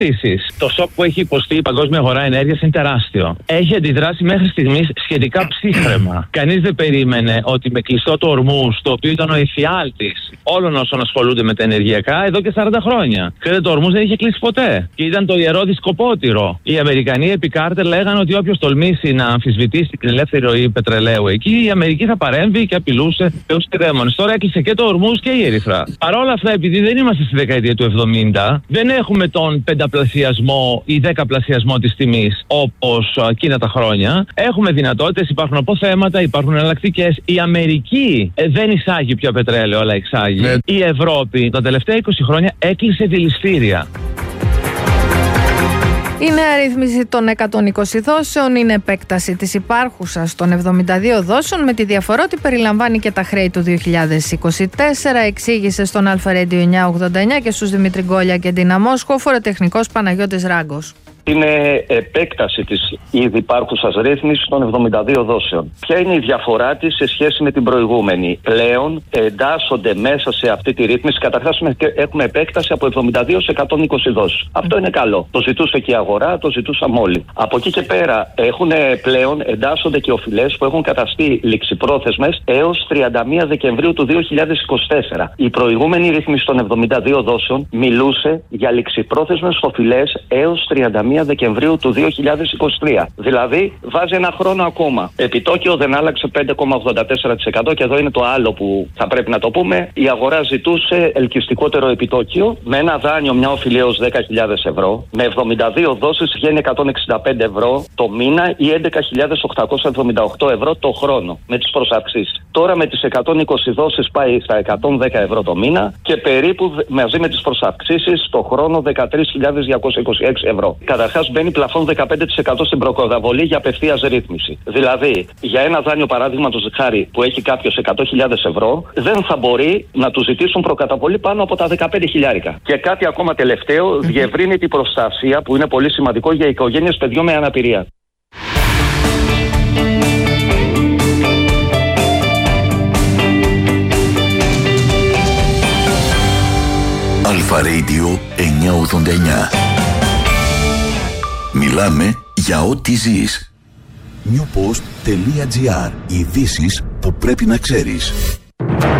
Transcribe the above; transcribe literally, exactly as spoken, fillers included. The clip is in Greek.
Επίσης, το σοκ που έχει υποστεί η παγκόσμια αγορά ενέργειας είναι τεράστιο. Έχει αντιδράσει μέχρι στιγμής σχετικά ψύχραιμα. Κανείς δεν περίμενε ότι με κλειστό το Ορμούζ, το οποίο ήταν ο εφιάλτης όλων όσων ασχολούνται με τα ενεργειακά εδώ και σαράντα χρόνια. Ξέρετε, το Ορμούζ δεν είχε κλείσει ποτέ. Και ήταν το ιερό δισκοπότηρο. Οι Αμερικανοί επί Κάρτερ λέγανε ότι όποιος τολμήσει να αμφισβητήσει την ελεύθερη ροή πετρελαίου εκεί, η Αμερική θα παρέμβει και απειλούσε θεούς και δαίμονες. Τώρα έκλεισε και το Ορμούζ και η Ερυθρά. Παρ' όλα αυτά, επειδή δεν είμαστε στη δεκαετία του εβδομήντα, δεν έχουμε τον πενταπλασιασμό ή δεκαπλασιασμό της τιμής όπως εκείνα τα χρόνια. Έχουμε δυνατότητες, υπάρχουν αποθέματα, υπάρχουν εναλλακτικές. Η Αμερική ε, δεν εισάγει πια πετρέλαιο, αλλά εξάγει. Ναι. Η Ευρώπη τα τελευταία είκοσι χρόνια έκλεισε δηληστήρια. Η νέα ρύθμιση των εκατόν είκοσι δόσεων είναι επέκταση της υπάρχουσας των εβδομήντα δύο δόσεων, με τη διαφορά ότι περιλαμβάνει και τα χρέη του δύο χιλιάδες είκοσι τέσσερα, εξήγησε στον Αλφα Radio εννιακόσια ογδόντα εννιά και στους Δημήτρη Γκόλια και Ντίνα Μόσχο, φοροτεχνικός Παναγιώτης Ράγκος. Είναι επέκταση της ήδη υπάρχουσας ρύθμισης των εβδομήντα δύο δόσεων. Ποια είναι η διαφορά της σε σχέση με την προηγούμενη? Πλέον εντάσσονται μέσα σε αυτή τη ρύθμιση. Καταρχάς έχουμε επέκταση από εβδομήντα δύο σε εκατόν είκοσι δόσεις. Αυτό είναι καλό. Το ζητούσε και η αγορά, το ζητούσαμε όλοι. Από εκεί και πέρα έχουν πλέον εντάσσονται και οφειλές που έχουν καταστεί ληξιπρόθεσμες έως τριάντα μία Δεκεμβρίου του δύο χιλιάδες είκοσι τέσσερα. Η προηγούμενη ρύθμιση των εβδομήντα δύο δόσεων μιλούσε για ληξιπρόθεσμες οφειλές έως τριάντα μία Δεκεμβρίου του δύο χιλιάδες είκοσι τρία. Δηλαδή βάζει ένα χρόνο ακόμα. Επιτόκιο δεν άλλαξε πέντε κόμμα ογδόντα τέσσερα τοις εκατό και εδώ είναι το άλλο που θα πρέπει να το πούμε. Η αγορά ζητούσε ελκυστικότερο επιτόκιο με ένα δάνειο, μια οφειλή έως δέκα χιλιάδες ευρώ. Με εβδομήντα δύο δόσεις βγαίνει εκατόν εξήντα πέντε ευρώ το μήνα ή έντεκα χιλιάδες οκτακόσια εβδομήντα οκτώ ευρώ το χρόνο με τις προσαυξήσεις. Τώρα με τις εκατόν είκοσι δόσεις πάει στα εκατόν δέκα ευρώ το μήνα και περίπου μαζί με τις προσαυξήσεις το χρόνο δεκατρείς χιλιάδες διακόσια είκοσι έξι ευρώ. Καταρχάς μπαίνει πλαφόν δεκαπέντε τοις εκατό στην προκαταβολή για απευθείας ρύθμιση. Δηλαδή, για ένα δάνειο παράδειγματος χάρη που έχει κάποιος εκατό χιλιάδες ευρώ, δεν θα μπορεί να του ζητήσουν προκαταβολή πάνω από τα δεκαπέντε χιλιάρικα. Και κάτι ακόμα τελευταίο, mm-hmm. διευρύνει την προστασία που είναι πολύ σημαντικό για οικογένειες παιδιών με αναπηρία. Αλφα Radio εννιακόσια ογδόντα εννιά. Μιλάμε για ό,τι ζεις. newpost.gr. Ειδήσεις που πρέπει να ξέρεις.